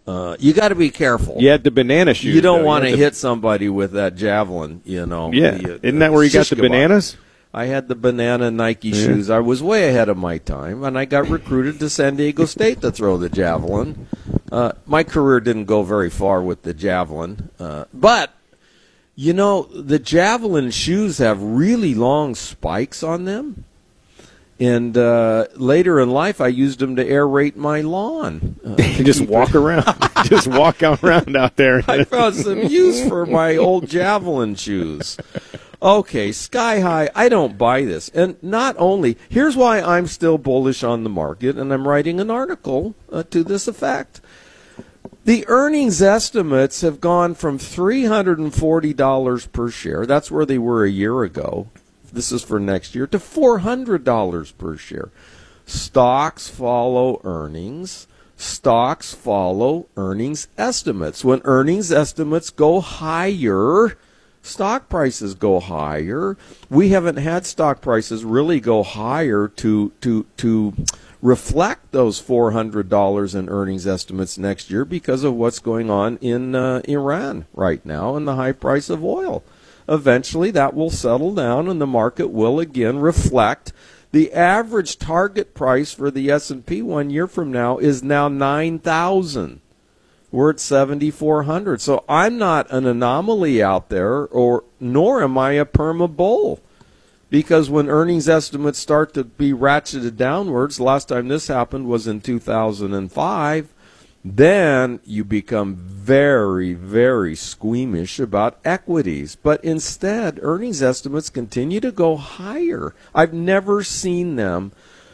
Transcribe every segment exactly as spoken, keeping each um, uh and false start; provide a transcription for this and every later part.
Uh, you got to be careful. You had the banana shoes. You don't though. want to the... hit somebody with that javelin, you know. Yeah. The, Isn't that where you got the bananas? I had the banana Nike yeah. shoes. I was way ahead of my time, and I got recruited to San Diego State to throw the javelin. Uh, my career didn't go very far with the javelin. Uh, but, you know, the javelin shoes have really long spikes on them. And uh, later in life, I used them to aerate my lawn. Uh, you just walk it. around. just walk around out there. I found some use for my old javelin shoes. Okay, Sky High, I don't buy this. And not only, here's why I'm still bullish on the market, and I'm writing an article uh, to this effect. The earnings estimates have gone from three hundred forty dollars per share, that's where they were a year ago, this is for next year, to four hundred dollars per share. Stocks follow earnings. Stocks follow earnings estimates. When earnings estimates go higher, stock prices go higher. We haven't had stock prices really go higher to to to reflect those four hundred dollars in earnings estimates next year because of what's going on in uh, Iran right now and the high price of oil. Eventually that will settle down and the market will again reflect. The average target price for the S and P one year from now is now nine thousand. We're at seventy-four hundred. So I'm not an anomaly out there, or nor am I a perma bull. Because when earnings estimates start to be ratcheted downwards, last time this happened was in two thousand five, then you become very, very squeamish about equities. But instead, earnings estimates continue to go higher. I've never seen them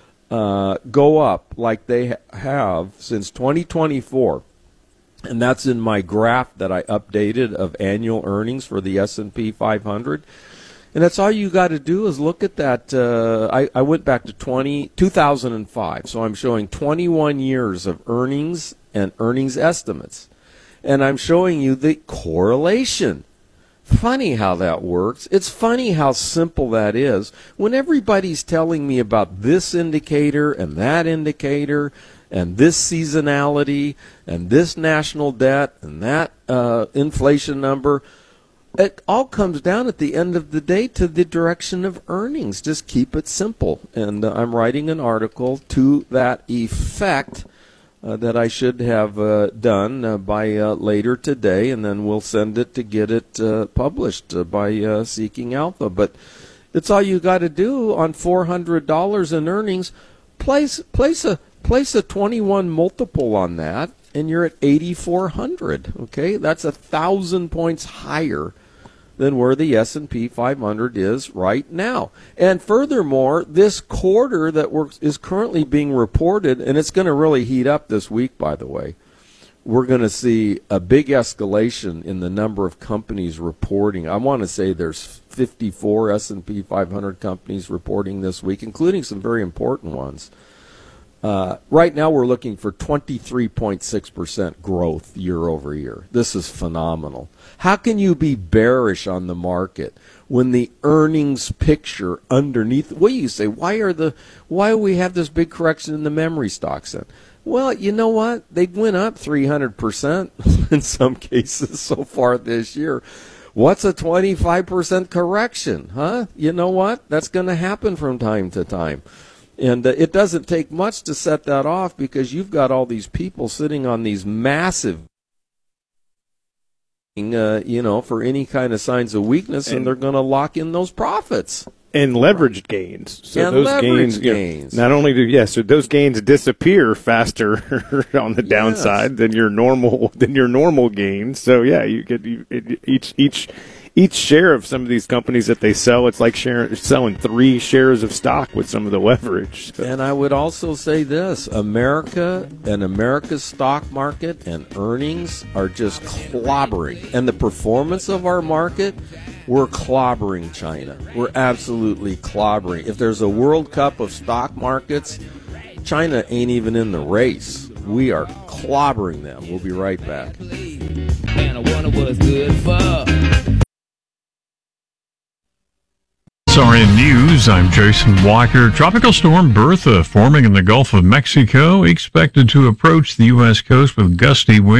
uh, go up like they ha- have since twenty twenty-four. And that's in my graph that I updated of annual earnings for the S and P five hundred. And that's all you got to do is look at that. Uh, I, I went back to twenty, two thousand five, so I'm showing twenty-one years of earnings and earnings estimates. And I'm showing you the correlation. Funny how that works. It's funny how simple that is. When everybody's telling me about this indicator and that indicator and this seasonality and this national debt and that uh, inflation number, it all comes down at the end of the day to the direction of earnings. Just keep it simple. And uh, I'm writing an article to that effect uh, that I should have uh, done uh, by uh, later today, and then we'll send it to get it uh, published uh, by uh, Seeking Alpha. But it's all you got to do on four hundred dollars in earnings. Place, place, a, place a twenty-one multiple on that, and you're at eighty-four hundred. Okay, that's a thousand points higher than where the S and P five hundred is right now. And furthermore, this quarter that we're, is currently being reported, and it's going to really heat up this week, by the way, we're going to see a big escalation in the number of companies reporting. I want to say there's fifty-four S and P five hundred companies reporting this week, including some very important ones. Uh, right now we're looking for twenty-three point six percent growth year over year. This is phenomenal. How can you be bearish on the market when the earnings picture underneath? What do you say? Why are the why do we have this big correction in the memory stocks then? Well, you know what? They went up three hundred percent in some cases so far this year. What's a twenty-five percent correction, huh? You know what? That's going to happen from time to time. And uh, it doesn't take much to set that off because you've got all these people sitting on these massive, uh, you know, for any kind of signs of weakness, and, and they're going to lock in those profits. And leveraged gains. So and those leveraged gains, gains. You know, not only do yes, so those gains disappear faster on the downside yes. than your normal than your normal gains. So yeah, you get you, it, each each. Each share of some of these companies that they sell, it's like share, selling three shares of stock with some of the leverage. So. And I would also say this, America and America's stock market and earnings are just clobbering. And the performance of our market, we're clobbering China. We're absolutely clobbering. If there's a World Cup of stock markets, China ain't even in the race. We are clobbering them. We'll be right back. And I wonder what's good for. Sorry News, I'm Jason Walker. Tropical storm Bertha forming in the Gulf of Mexico, expected to approach the U S coast with gusty winds.